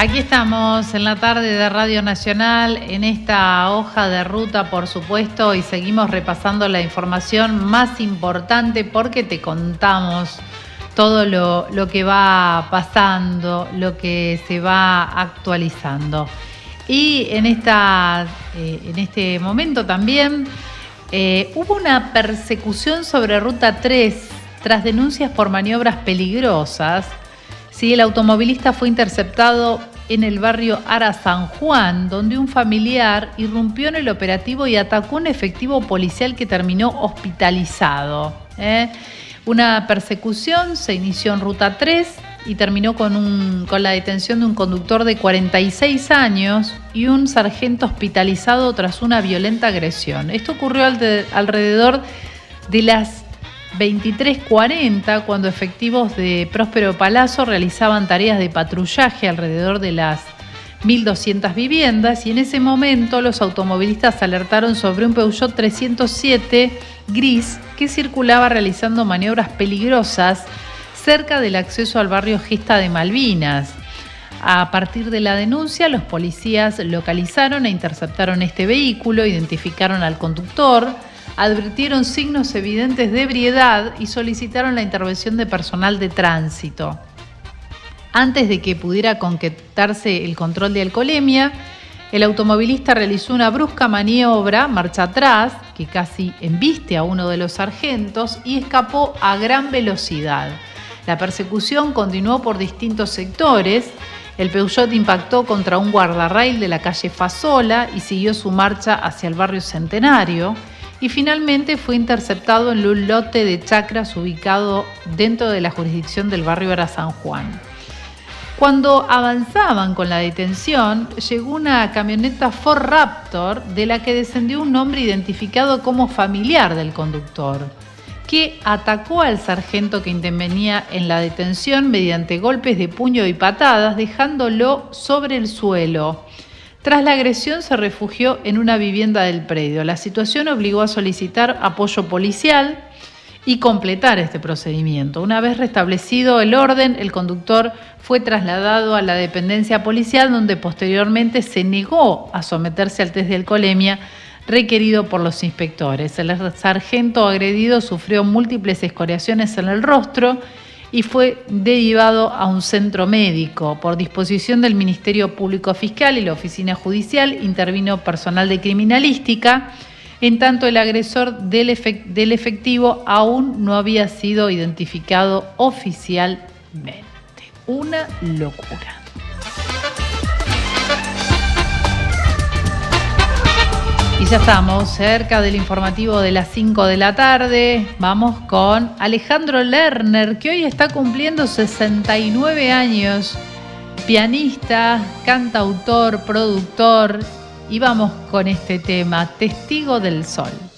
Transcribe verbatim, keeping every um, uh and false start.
Aquí estamos en la tarde de Radio Nacional, en esta hoja de ruta, por supuesto, y seguimos repasando la información más importante porque te contamos todo lo, lo que va pasando, lo que se va actualizando. Y en, esta, eh, en este momento también eh, hubo una persecución sobre Ruta tres tras denuncias por maniobras peligrosas. Sí, el automovilista fue interceptado en el barrio Ara San Juan, donde un familiar irrumpió en el operativo y atacó a un efectivo policial que terminó hospitalizado. ¿eh? Una persecución se inició en Ruta tres y terminó con, un, con la detención de un conductor de cuarenta y seis años y un sargento hospitalizado tras una violenta agresión. Esto ocurrió al de, alrededor de las veintitrés cuarenta, cuando efectivos de Próspero Palazzo realizaban tareas de patrullaje alrededor de las mil doscientas viviendas, y en ese momento los automovilistas alertaron sobre un Peugeot trescientos siete gris que circulaba realizando maniobras peligrosas cerca del acceso al barrio Gesta de Malvinas. A partir de la denuncia, los policías localizaron e interceptaron este vehículo, identificaron al conductor, advirtieron signos evidentes de ebriedad y solicitaron la intervención de personal de tránsito. Antes de que pudiera concretarse el control de alcoholemia, el automovilista realizó una brusca maniobra, marcha atrás, que casi embiste a uno de los sargentos y escapó a gran velocidad. La persecución continuó por distintos sectores. El Peugeot impactó contra un guardarrail de la calle Fasola y siguió su marcha hacia el barrio Centenario. Y finalmente fue interceptado en un lote de chacras ubicado dentro de la jurisdicción del barrio Ara San Juan. Cuando avanzaban con la detención, llegó una camioneta Ford Raptor de la que descendió un hombre identificado como familiar del conductor, que atacó al sargento que intervenía en la detención mediante golpes de puño y patadas, dejándolo sobre el suelo. Tras la agresión se refugió en una vivienda del predio. La situación obligó a solicitar apoyo policial y completar este procedimiento. Una vez restablecido el orden, el conductor fue trasladado a la dependencia policial, donde posteriormente se negó a someterse al test de alcoholemia requerido por los inspectores. El sargento agredido sufrió múltiples escoriaciones en el rostro y fue derivado a un centro médico. Por disposición del Ministerio Público Fiscal y la Oficina Judicial, intervino personal de criminalística, en tanto el agresor del, efect- del efectivo aún no había sido identificado oficialmente. Una locura. Y ya estamos cerca del informativo de las cinco de la tarde. Vamos con Alejandro Lerner, que hoy está cumpliendo sesenta y nueve años, pianista, cantautor, productor. Y vamos con este tema, Testigo del Sol.